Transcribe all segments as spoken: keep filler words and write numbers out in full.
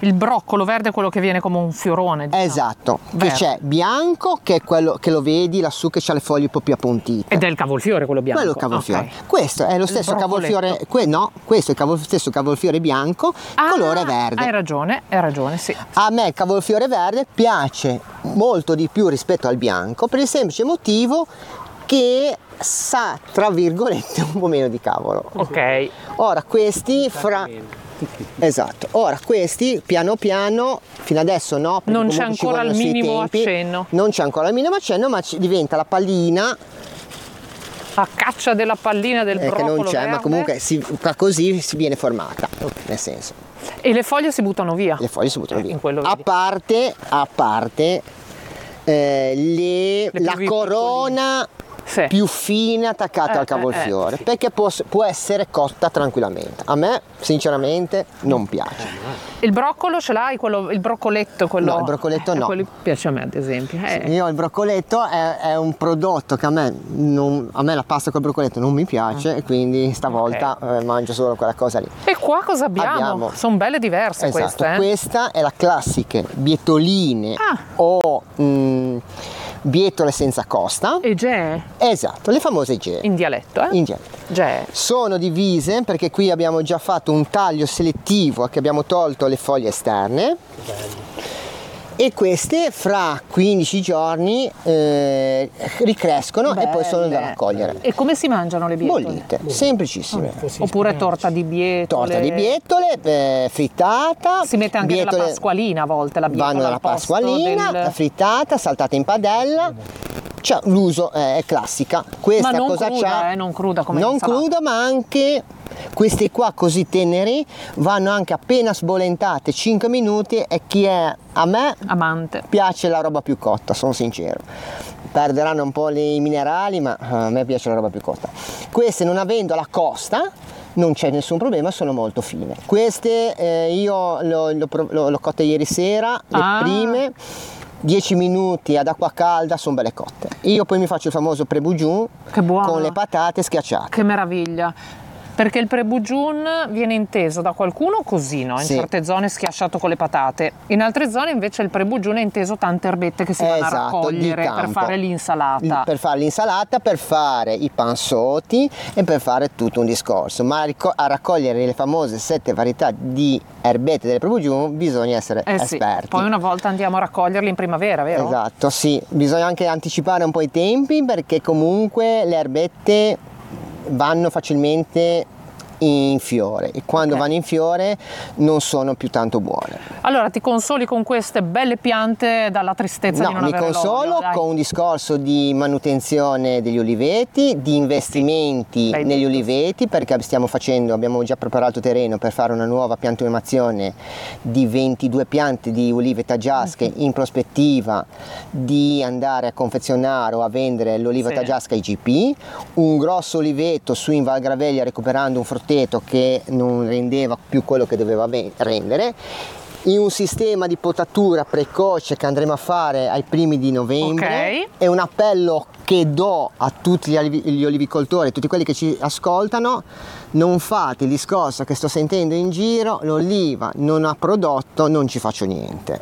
Il broccolo verde è quello che viene come un fiorone, diciamo. Esatto, Verde. che c'è bianco, che è quello che lo vedi lassù che ha le foglie un po' più appuntite. Ed è il cavolfiore quello bianco. Quello è il cavolfiore. Ok. Questo è lo stesso cavolfiore, que, no, questo è il cavol, stesso cavolfiore bianco, Ah, colore verde. Hai ragione, hai ragione, sì. A me il cavolfiore verde piace molto di più rispetto al bianco per il semplice motivo che sa, tra virgolette, un po' meno di cavolo. Ok. Ora questi fra... Esatto, ora questi piano piano, fino adesso no, perché Non c'è comunque ci ancora il vogliono sui minimo tempi, accenno. non c'è ancora il minimo accenno, ma ci diventa la pallina A caccia della pallina del eh, che broccolo non c'è, verde. ma comunque si, qua così si viene formata, nel senso, E le foglie si buttano via. le foglie si buttano Eh, via. in quello A vedi. parte, a parte eh, le, Le la più corona Sì. più fine attaccata Eh, al cavolfiore, eh, eh. perché può, può essere cotta tranquillamente. A me sinceramente non piace. Il broccolo ce l'hai, quello, il broccoletto, quello. No, il broccoletto eh, no. Quello piace a me, ad esempio. Eh. Io il broccoletto è, è un prodotto che a me, non, a me la pasta col broccoletto non mi piace, e quindi stavolta eh, mangio solo quella cosa lì. E qua cosa abbiamo? Abbiamo- Sono belle diverse Esatto, queste. Eh? questa è la classiche bietoline Ah. o mh, bietole senza costa. E gè? Esatto, le famose G. In dialetto, eh? In genere. Gè. Sono divise perché qui abbiamo già fatto un taglio selettivo che abbiamo tolto le foglie esterne. E queste fra quindici giorni eh, ricrescono e poi sono da Belle. raccogliere. E come si mangiano le bietole? Bollite, semplicissime. Oppure torta di bietole? Torta di bietole, eh, frittata. Si mette anche nella bietole pasqualina a volte la bietola. vanno nella al posto pasqualina, del- frittata, saltata in padella. Cioè, l'uso eh, è classica. Questa Ma non cosa cruda, c'ha? eh, non cruda come Non l'insalata. cruda, ma anche queste qua così teneri vanno anche appena sbolentate cinque minuti, e chi è a me Amante. piace la roba più cotta, sono sincero. Perderanno un po' i minerali, ma a me piace la roba più cotta. Queste, non avendo la costa, non c'è nessun problema, sono molto fine. Queste eh, io l'ho, l'ho prov- l'ho- l'ho cotte ieri sera, le Ah. prime dieci minuti ad acqua calda sono belle cotte. Io poi mi faccio il famoso prebugiun Che buono. con le patate schiacciate. Che meraviglia. Perché il prebugiun viene inteso da qualcuno così, no? In Sì. certe zone schiacciato con le patate. In altre zone invece il prebugiun è inteso tante erbette che si vanno a Esatto, raccogliere di per campo. fare l'insalata. Per fare l'insalata, per fare i panzotti e per fare tutto un discorso. Ma a ricco- a raccogliere le famose sette varietà di erbette del prebugiun bisogna essere Eh sì, esperti. poi una volta andiamo a raccoglierli in primavera, vero? Esatto, sì, bisogna anche anticipare un po' i tempi, perché comunque le erbette vanno facilmente in fiore, e quando Ok. vanno in fiore non sono più tanto buone. Allora ti consoli con queste belle piante dalla tristezza No, di non mi avere consolo l'olio, dai. con un discorso di manutenzione degli oliveti, di investimenti l'hai negli detto. oliveti, perché stiamo facendo, abbiamo già preparato terreno per fare una nuova piantumazione di ventidue piante di olive taggiasche, Mm-hmm. in prospettiva di andare a confezionare o a vendere l'oliva Sì. taggiasca I G P, un grosso oliveto su in Val Graveglia recuperando un frutteto che non rendeva più quello che doveva ve- rendere, in un sistema di potatura precoce che andremo a fare ai primi di novembre. Ok. È un appello che do a tutti gli, olivi- gli olivicoltori, tutti quelli che ci ascoltano: non fate il discorso che sto sentendo in giro, l'oliva non ha prodotto, non ci faccio niente.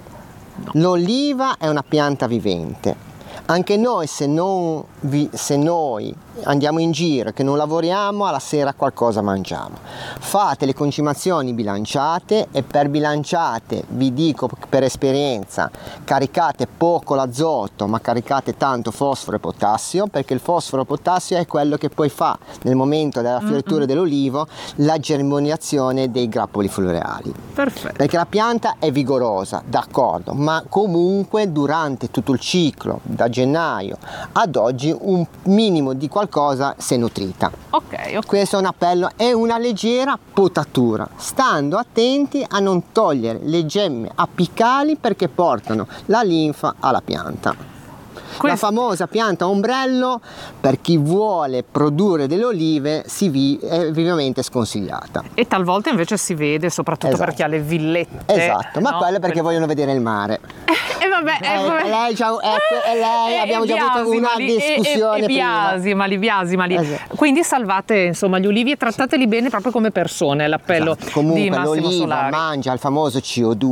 L'oliva è una pianta vivente. Anche noi, se, non vi, se noi andiamo in giro e che non lavoriamo, alla sera qualcosa mangiamo. Fate le concimazioni bilanciate, e per bilanciate vi dico per esperienza: caricate poco l'azoto ma caricate tanto fosforo e potassio, perché il fosforo e potassio è quello che poi fa, nel momento della fioritura dell'olivo, la germinazione dei grappoli floreali. Perfetto. Perché la pianta è vigorosa, d'accordo, ma comunque durante tutto il ciclo, da gennaio ad oggi, un minimo di qualcosa si è nutrita. Ok, ok. Questo è un appello, è una leggera potatura, stando attenti a non togliere le gemme apicali, perché portano la linfa alla pianta. La Questo- famosa pianta ombrello, per chi vuole produrre delle olive, si vi- è vivamente sconsigliata. E talvolta invece si vede, soprattutto Esatto. per chi ha le villette. Esatto, ma no? quello è perché Per- vogliono vedere il mare. E vabbè, Eh, ecco- lei già- ecco, e lei, Eh, abbiamo e già avuto una biasimali, e- discussione e, e prima. biasimali, biasimali. Esatto. Quindi salvate insomma gli ulivi e trattateli bene proprio come persone, è l'appello Esatto. Comunque di Massimo l'oliva Solari. mangia il famoso C O due